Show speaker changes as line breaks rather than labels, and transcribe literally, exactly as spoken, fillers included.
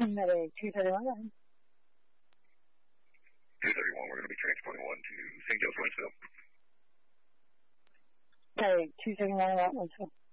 Medic two thirty-one.
two thirty-one, we're going to be transporting one to Saint Joe's, Wentzville.
Medic two thirty-one, Wentzville.